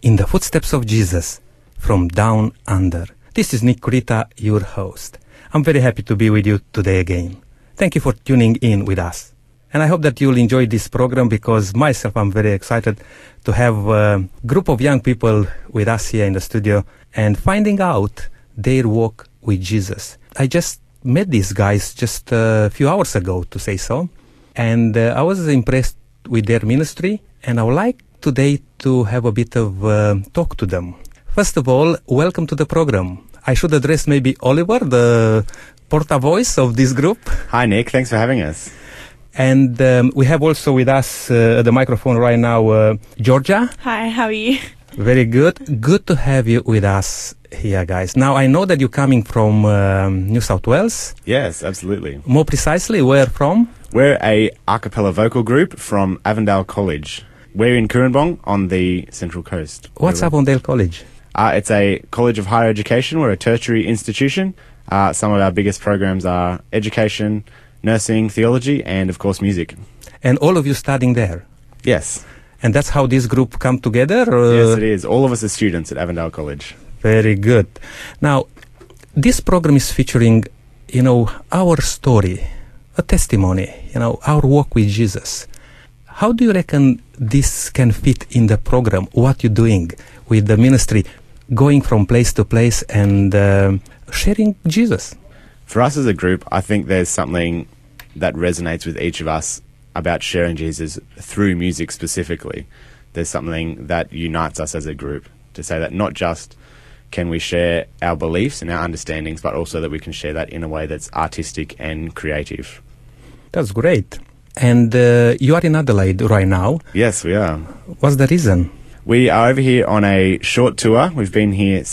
In the Footsteps of Jesus from Down Under. This is Nick Kurita, your host. I'm very happy to be with you today again. Thank you for tuning in with us. And I hope that you'll enjoy this program because myself, I'm very excited to have a group of young people with us here in the studio and finding out their walk with Jesus. I just met these guys just a few hours ago, to say so. And I was impressed with their ministry, and I would like today to have a bit of talk to them. First of all, welcome to the program. I should address maybe Oliver, the porta-voice of this group. Hi, Nick. Thanks for having us. And we have also with us at the microphone right now, Georgia. Hi, how are you? Very good. Good to have you with us here, guys. Now, I know that you're coming from New South Wales. Yes, absolutely. More precisely, where from? We're a a cappella vocal group from Avondale College. We're in Cooranbong on the Central Coast. What's Avondale College? It's a college of higher education. We're a tertiary institution. Some of our biggest programs are education, nursing, theology, and, of course, music. And all of you studying there? Yes. And that's how this group come together? Yes, it is. All of us are students at Avondale College. Very good. Now, this program is featuring, our story, a testimony, our walk with Jesus. How do you reckon this can fit in the program, what you're doing with the ministry, going from place to place and sharing Jesus? For us as a group, I think there's something that resonates with each of us about sharing Jesus through music specifically. There's something that unites us as a group to say that not just can we share our beliefs and our understandings, but also that we can share that in a way that's artistic and creative. That's great. And you are in Adelaide right now. Yes, we are. What's the reason? We are over here on a short tour. We've been here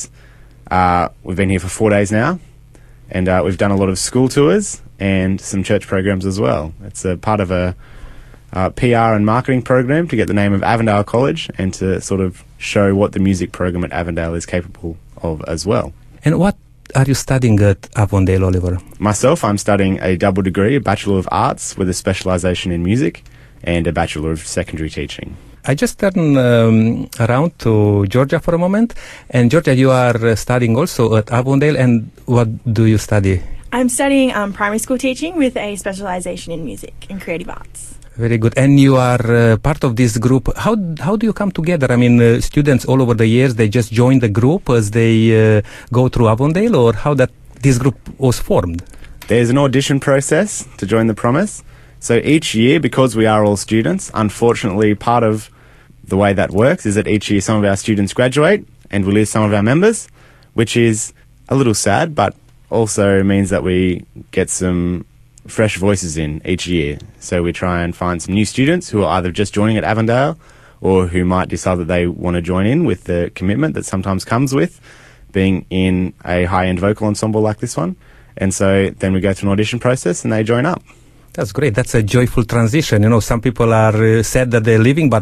for 4 days now, and we've done a lot of school tours and some church programs as well. It's a part of a PR and marketing program to get the name of Avondale College and to sort of show what the music program at Avondale is capable of as well. And what are you studying at Avondale, Oliver? Myself, I'm studying a double degree, a Bachelor of Arts with a specialisation in music and a Bachelor of Secondary Teaching. I just turned around to Georgia for a moment. And Georgia, you are studying also at Avondale. And what do you study? I'm studying primary school teaching with a specialisation in music and creative arts. Very good. And you are part of this group. How do you come together? I mean, students all over the years, they just join the group as they go through Avondale, or how that this group was formed? There's an audition process to join the Promise. So each year, because we are all students, unfortunately, part of the way that works is that each year some of our students graduate and we lose some of our members, which is a little sad, but also means that we get some fresh voices in each year. So we try and find some new students who are either just joining at Avondale or who might decide that they want to join in with the commitment that sometimes comes with being in a high-end vocal ensemble like this one. And so then we go through an audition process and they join up. That's great. That's a joyful transition. Some people are sad that they're leaving, but